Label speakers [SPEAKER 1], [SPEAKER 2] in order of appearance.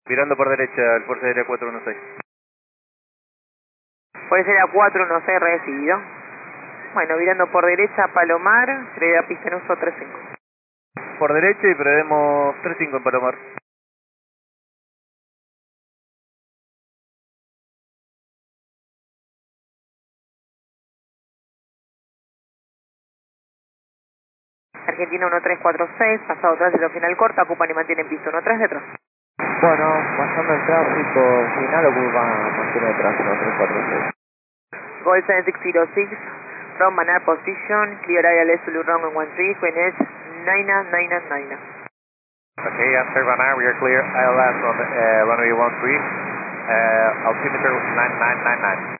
[SPEAKER 1] Virando por derecha, el Fuerza Aérea 416.
[SPEAKER 2] Fuerza Aérea 416 recibido. Bueno, virando por derecha, Palomar, previa pista en uso 35.
[SPEAKER 1] Por derecha y prevemos 35 en Palomar.
[SPEAKER 2] Argentina 1346, pasado tránsito final corta, ocupan y mantienen piso 13 detrás.
[SPEAKER 3] Bueno, pasando el tráfico final, ocupa mantener el tráfico 346.
[SPEAKER 2] Gol 7606, wrong manar position, clear area left to wrong on 13, Queen 9999.
[SPEAKER 1] Okay, answer Vanar, we are clear. ILS on runway 13, altimeter 9999.